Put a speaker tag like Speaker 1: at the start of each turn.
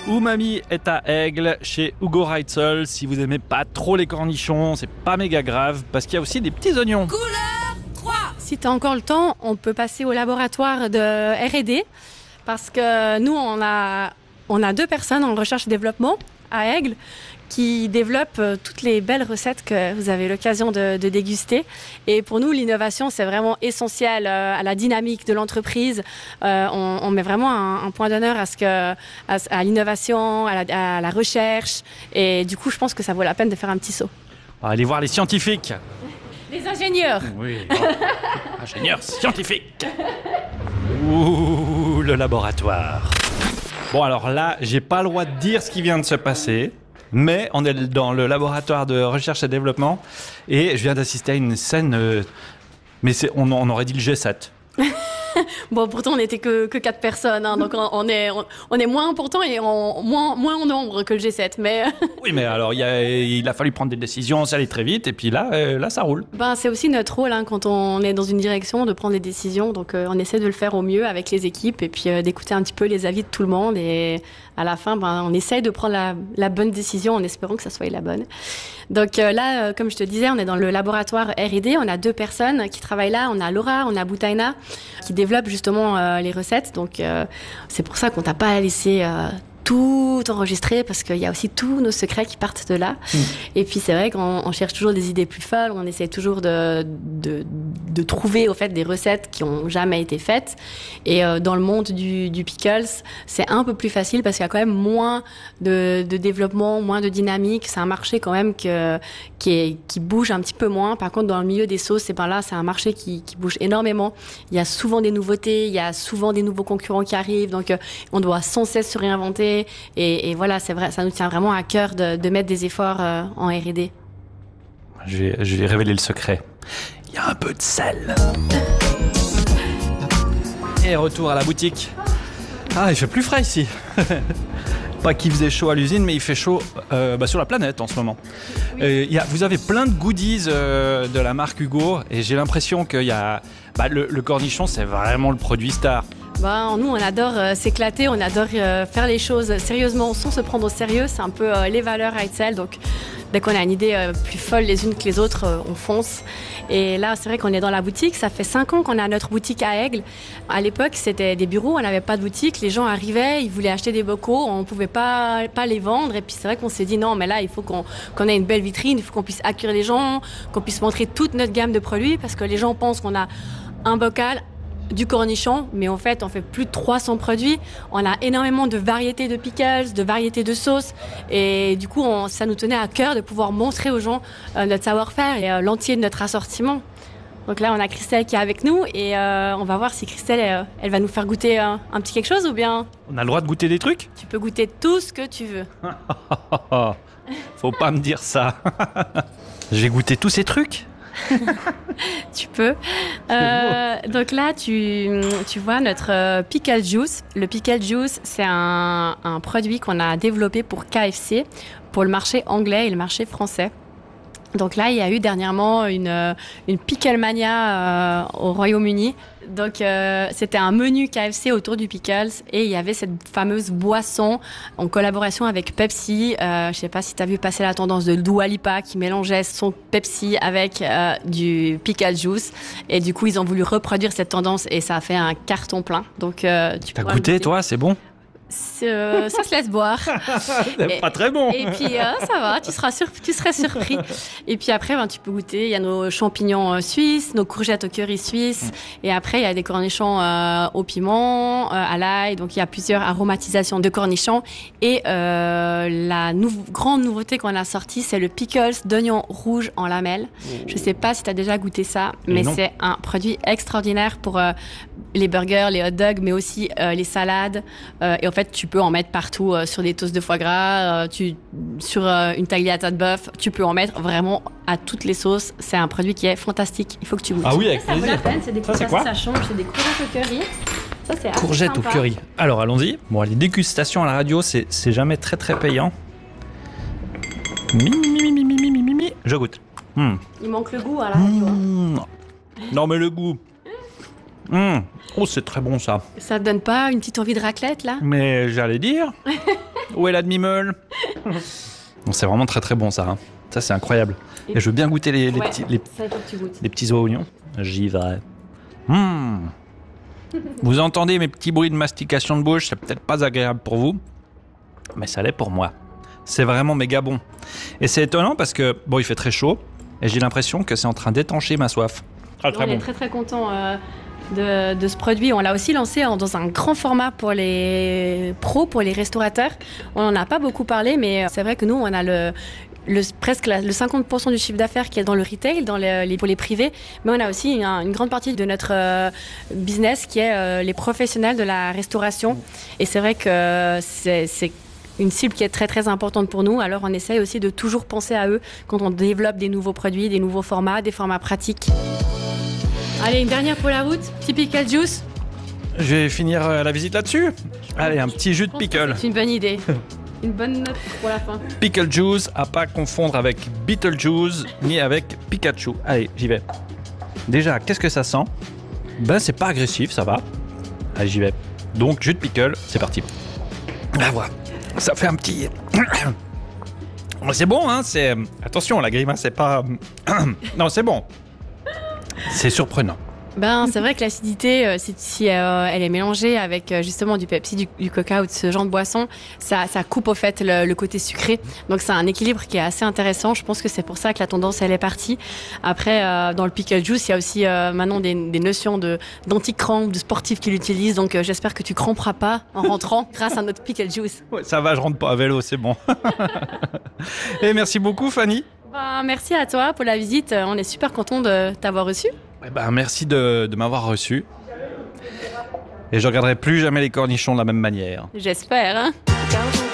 Speaker 1: Umami est à Aigle, chez Hugo Reitzel. Si vous aimez pas trop les cornichons, c'est pas méga grave, parce qu'il y a aussi des petits oignons.
Speaker 2: Couleur 3.
Speaker 3: Si tu as encore le temps, on peut passer au laboratoire de R&D, parce que nous, on a 2 personnes en recherche et développement à Aigle qui développent toutes les belles recettes que vous avez l'occasion de déguster. Et pour nous, l'innovation, c'est vraiment essentiel à la dynamique de l'entreprise. On met vraiment un point d'honneur à l'innovation, à la recherche. Et du coup, je pense que ça vaut la peine de faire un petit saut.
Speaker 1: On va aller voir les scientifiques.
Speaker 3: Les ingénieurs.
Speaker 1: Oui. Ingénieurs scientifiques. Ouh, le laboratoire. Bon, alors là, j'ai pas le droit de dire ce qui vient de se passer. Mais on est dans le laboratoire de recherche et développement et je viens d'assister à une scène, mais on aurait dit le G7.
Speaker 3: Bon, pourtant, on n'était que 4 personnes, hein, donc on est moins important et moins en nombre que le G7. Mais
Speaker 1: Oui, mais alors il a fallu prendre des décisions, ça allait très vite et puis là ça roule.
Speaker 3: c'est aussi notre rôle hein, quand on est dans une direction de prendre des décisions. Donc on essaie de le faire au mieux avec les équipes et puis d'écouter un petit peu les avis de tout le monde. Et à la fin, on essaie de prendre la bonne décision en espérant que ça soit la bonne. Donc là, comme je te disais, on est dans le laboratoire R&D. On a 2 personnes qui travaillent là. On a Laura, on a Boutaina qui développent justement les recettes. Donc c'est pour ça qu'on t'a pas laissé tout enregistrer parce qu'il y a aussi tous nos secrets qui partent de là. Et puis c'est vrai qu'on cherche toujours des idées plus folles. On essaie toujours de trouver au fait des recettes qui ont jamais été faites. Et dans le monde du pickles, c'est un peu plus facile parce qu'il y a quand même moins de développement, moins de dynamique. C'est un marché quand même qui bouge un petit peu moins. Par contre, dans le milieu des sauces, là, c'est un marché qui bouge énormément. Il y a souvent des nouveautés, il y a souvent des nouveaux concurrents qui arrivent. Donc, on doit sans cesse se réinventer. Et voilà, c'est vrai, ça nous tient vraiment à cœur de mettre des efforts en R&D.
Speaker 1: Je vais révéler le secret. Il y a un peu de sel. Et retour à la boutique. Ah, il fait plus frais ici. Pas qu'il faisait chaud à l'usine, mais il fait chaud sur la planète en ce moment. Oui. Vous avez plein de goodies de la marque Hugo et j'ai l'impression qu'il y a le cornichon, c'est vraiment le produit star.
Speaker 3: Nous, on adore s'éclater, on adore faire les choses sérieusement sans se prendre au sérieux. C'est un peu les valeurs Reitzel. Donc, dès qu'on a une idée plus folle les unes que les autres, on fonce. Et là, c'est vrai qu'on est dans la boutique. Ça fait 5 ans qu'on a notre boutique à Aigle. À l'époque, c'était des bureaux, on n'avait pas de boutique. Les gens arrivaient, ils voulaient acheter des bocaux, on ne pouvait pas les vendre. Et puis, c'est vrai qu'on s'est dit, non, mais là, il faut qu'on ait une belle vitrine, il faut qu'on puisse accueillir les gens, qu'on puisse montrer toute notre gamme de produits parce que les gens pensent qu'on a un bocal, du cornichon, mais en fait, on fait plus de 300 produits. On a énormément de variétés de pickles, de variétés de sauces. Et du coup, ça nous tenait à cœur de pouvoir montrer aux gens notre savoir-faire et l'entier de notre assortiment. Donc là, on a Christelle qui est avec nous et on va voir si Christelle, elle va nous faire goûter un petit quelque chose ou bien...
Speaker 1: On a le droit de goûter des trucs ?
Speaker 3: Tu peux goûter tout ce que tu veux.
Speaker 1: Faut pas me dire ça. Je vais goûter tous ces trucs ?
Speaker 3: Tu peux. Donc là, tu vois notre pickle juice. Le pickle juice, c'est un produit qu'on a développé pour KFC, pour le marché anglais et le marché français. Donc là, il y a eu dernièrement une Pickle Mania au Royaume-Uni. Donc c'était un menu KFC autour du pickles et il y avait cette fameuse boisson en collaboration avec Pepsi. Je sais pas si tu as vu passer la tendance de Dua Lipa qui mélangeait son Pepsi avec du pickle juice et du coup ils ont voulu reproduire cette tendance et ça a fait un carton plein. Donc tu
Speaker 1: t'as goûté toi, c'est bon?
Speaker 3: Ça se laisse boire.
Speaker 1: C'est pas très bon.
Speaker 3: Et puis ça va, tu serais surpris. Et puis après, tu peux goûter. Il y a nos champignons suisses, nos courgettes au curry suisse. Et après, il y a des cornichons au piment, à l'ail. Donc il y a plusieurs aromatisations de cornichons. Et la grande nouveauté qu'on a sortie, c'est le pickles d'oignon rouge en lamelles. Je sais pas si tu as déjà goûté ça, mais c'est un produit extraordinaire pour les burgers, les hot dogs, mais aussi les salades. Et en fait, tu peux en mettre partout sur des toasts de foie gras, sur une tagliata de bœuf. Tu peux en mettre vraiment à toutes les sauces. C'est un produit qui est fantastique. Il faut que tu goûtes.
Speaker 1: Ah oui, avec plaisir.
Speaker 3: Ça vaut la peine. C'est des
Speaker 1: c'est quoi?
Speaker 3: Ça change. C'est des courgettes au curry. Ça, c'est
Speaker 1: courgettes au curry. Alors, allons-y. Bon, les dégustations à la radio, c'est jamais très très payant. Je goûte.
Speaker 3: Il manque le goût à la radio.
Speaker 1: Non, mais le goût. Oh, c'est très bon ça.
Speaker 3: Ça te donne pas une petite envie de raclette là?
Speaker 1: Mais j'allais dire. Où est la demi-meule? Bon, c'est vraiment très très bon ça. Hein. Ça c'est incroyable. Et je veux bien goûter les petits oignons. J'y vais. Vous entendez mes petits bruits de mastication de bouche, c'est peut-être pas agréable pour vous, mais ça l'est pour moi. C'est vraiment méga bon. Et c'est étonnant parce que, bon, il fait très chaud, et j'ai l'impression que c'est en train d'étancher ma soif. Très
Speaker 3: on est très très content de ce produit. On l'a aussi lancé dans un grand format pour les pros, pour les restaurateurs. On n'en a pas beaucoup parlé, mais c'est vrai que nous, on a presque le 50% du chiffre d'affaires qui est dans le retail, pour les privés, mais on a aussi une grande partie de notre business qui est les professionnels de la restauration. Et c'est vrai que c'est une cible qui est très très importante pour nous, alors on essaye aussi de toujours penser à eux quand on développe des nouveaux produits, des nouveaux formats, des formats pratiques. Allez, une dernière pour la route, petit pickle juice.
Speaker 1: Je vais finir la visite là-dessus. Allez, un petit jus de pickle.
Speaker 3: C'est une bonne idée. Une bonne note pour la fin.
Speaker 1: Pickle juice, à pas confondre avec Beetlejuice ni avec Pikachu. Allez, j'y vais. Déjà, qu'est-ce que ça sent? Ben, c'est pas agressif, ça va. Allez, j'y vais. Donc, jus de pickle, c'est parti. Ah, voilà. Ça fait un petit... C'est bon, hein, c'est... Attention, la grimace, c'est pas... Non, c'est bon. C'est surprenant.
Speaker 3: C'est vrai que l'acidité, si elle est mélangée avec justement du Pepsi, du Coca ou de ce genre de boisson, ça coupe au fait le côté sucré. Donc c'est un équilibre qui est assez intéressant. Je pense que c'est pour ça que la tendance elle est partie. Après, dans le pickle juice, il y a aussi maintenant des notions d'anti-crampe, de sportifs qui l'utilisent. Donc j'espère que tu cramperas pas en rentrant grâce à notre pickle juice.
Speaker 1: Ouais, ça va, je rentre pas à vélo, c'est bon. Et merci beaucoup, Fanny.
Speaker 3: Merci à toi pour la visite. On est super content de t'avoir reçu.
Speaker 1: Merci de m'avoir reçu. Et je regarderai plus jamais les cornichons de la même manière.
Speaker 3: J'espère, hein.